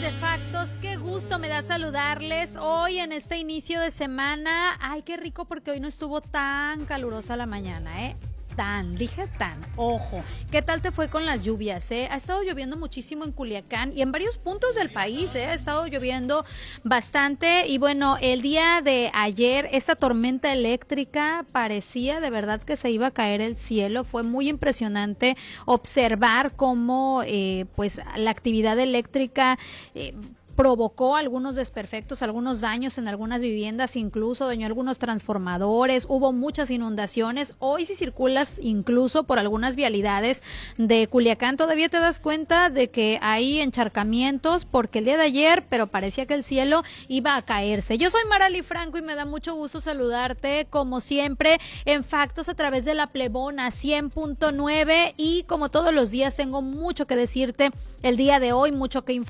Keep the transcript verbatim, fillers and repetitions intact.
de Factos, qué gusto me da saludarles hoy en este inicio de semana. Ay, qué rico porque hoy no estuvo tan calurosa la mañana, ¿eh? Tan, dije tan, ojo. ¿Qué tal te fue con las lluvias, eh? Ha estado lloviendo muchísimo en Culiacán y en varios puntos del país, eh. Ha estado lloviendo bastante y bueno, el día de ayer esta tormenta eléctrica parecía de verdad que se iba a caer el cielo. Fue muy impresionante observar cómo eh, pues la actividad eléctrica eh, provocó algunos desperfectos, algunos daños en algunas viviendas, incluso dañó algunos transformadores, hubo muchas inundaciones. Hoy si circulas incluso por algunas vialidades de Culiacán, todavía te das cuenta de que hay encharcamientos porque el día de ayer, pero parecía que el cielo iba a caerse. Yo soy Marali Franco y me da mucho gusto saludarte, como siempre, en Factos a través de la Plebona cien punto nueve y como todos los días tengo mucho que decirte el día de hoy, mucho que informar.